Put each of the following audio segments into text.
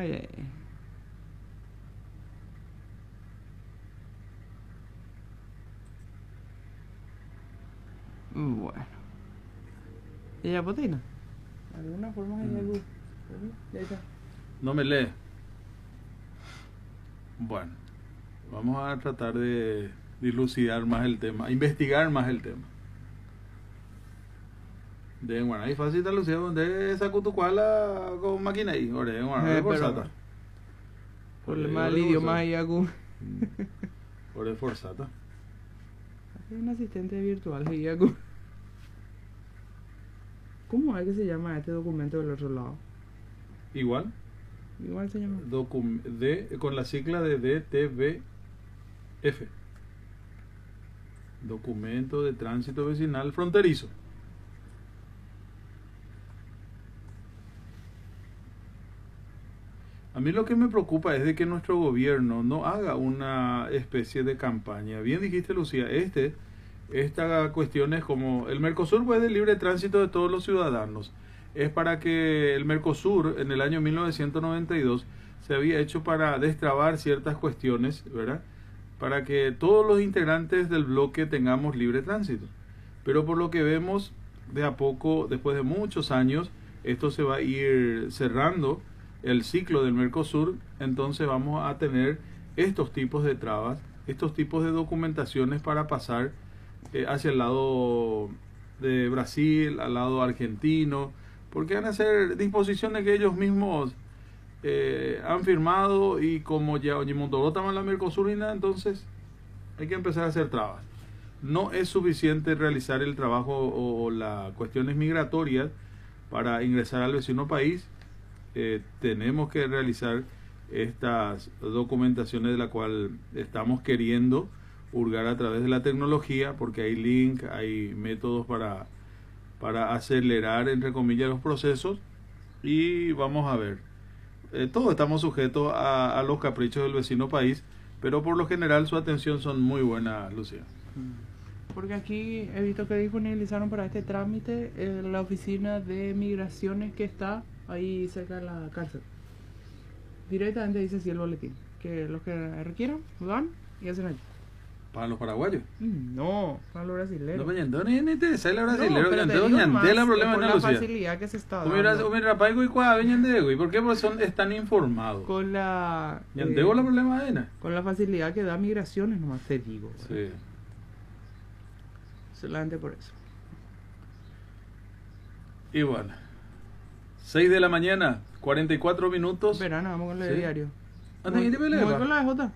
Ay. Bueno. ¿Y la botina? ¿Alguna forma de algo? Ya está. No me lee. Bueno, vamos a tratar de dilucidar más el tema, investigar más el tema. De bueno, ahí fácil de lucir de esa cutucuala con máquina ahí, ore, bueno, de forzata. Problema del idioma ahí algún. Ore forzata. Hay un asistente virtual ahí algún. ¿Cómo es que se llama este documento del otro lado? Igual. Igual se llama. Con la sigla de DTVF. Documento de Tránsito Vecinal Fronterizo. A mí lo que me preocupa es de que nuestro gobierno no haga una especie de campaña. Bien dijiste, Lucía, esta cuestión es como el Mercosur, pues, de libre tránsito de todos los ciudadanos. Es para que el Mercosur en el año 1992 se había hecho para destrabar ciertas cuestiones, ¿verdad? Para que todos los integrantes del bloque tengamos libre tránsito. Pero por lo que vemos, de a poco, después de muchos años, esto se va a ir cerrando el ciclo del Mercosur, entonces vamos a tener estos tipos de trabas, estos tipos de documentaciones para pasar hacia el lado de Brasil, al lado argentino, porque van a ser disposiciones que ellos mismos han firmado, y como ya Oñimontoro la Mercosurina, entonces hay que empezar a hacer trabas. No es suficiente realizar el trabajo o las cuestiones migratorias para ingresar al vecino país. Tenemos que realizar estas documentaciones de la cual estamos queriendo hurgar a través de la tecnología, porque hay link, hay métodos para acelerar, entre comillas, los procesos, y vamos a ver. Todos estamos sujetos a los caprichos del vecino país, pero por lo general su atención son muy buenas, Lucía. Porque aquí he visto que disponibilizaron para este trámite la oficina de migraciones que está ahí cerca de la cárcel. Directamente dice así el boletín, que los que requieran van y hacen allí. ¿Para los paraguayos? No, para los brasileños. No, ni interesa el brasilero. Pero te digo más, por la facilidad que se está dando. ¿Y por qué? Porque están informados. Con la... la problema de con la facilidad que da migraciones, nomás te digo. Sí. Solamente por eso. Y bueno, 6 de la mañana, 44 minutos. Verano, vamos con el diario. Voy con la J.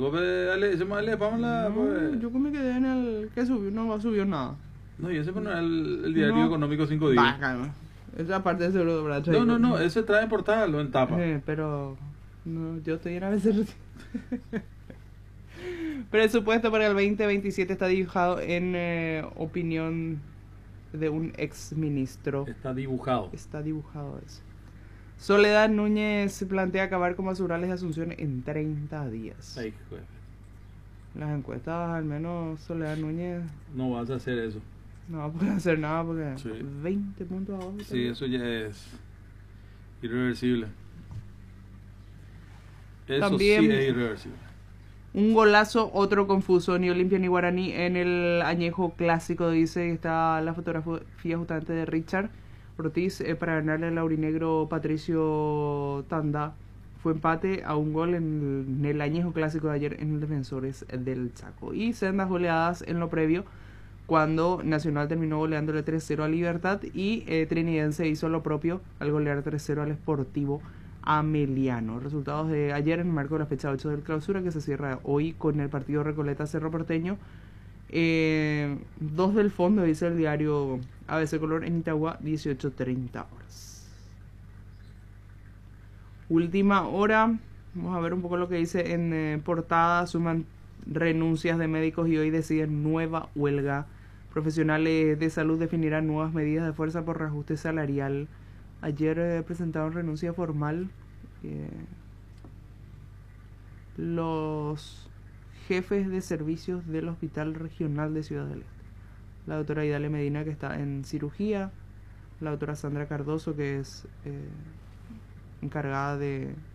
Yo me quedé en el que subió, no subió nada. No, y ese fue el diario económico 5 días. Esa parte de seguro de brazo. No, ese trae en portada, lo en tapa. Pero no, yo estoy en ABC. Presupuesto para el 2027 está dibujado en opinión de un ex ministro. Está dibujado eso. Soledad Núñez plantea acabar con basurales de Asunción en 30 días. Ay, Las encuestas, al menos Soledad Núñez... No vas a hacer eso. No va a poder hacer nada porque 20 puntos abajo. Sí, eso ya es irreversible. Eso también, sí es irreversible. Un golazo, otro confuso, ni Olimpia ni Guaraní en el añejo clásico, dice. Está la fotografía justamente de Richard Ortiz para ganarle al laurinegro Patricio Tanda. Fue empate a un gol en el añejo clásico de ayer en el Defensores del Chaco. Y sendas goleadas en lo previo, cuando Nacional terminó goleándole 3-0 a Libertad, y Trinidense hizo lo propio al golear 3-0 al Sportivo Ameliano. Resultados de ayer en el marco de la fecha 8 del clausura, que se cierra hoy con el partido Recoleta Cerro Porteño. 2 del fondo, dice el diario ABC Color, en Itagua, 18:30 horas. Última hora, vamos a ver un poco lo que dice en portada. Suman renuncias de médicos y hoy deciden nueva huelga. Profesionales de salud definirán nuevas medidas de fuerza por reajuste salarial. Ayer presentaron renuncia formal los jefes de servicios del Hospital Regional de Ciudad del Este. La doctora Idale Medina, que está en cirugía, la doctora Sandra Cardoso, que es encargada de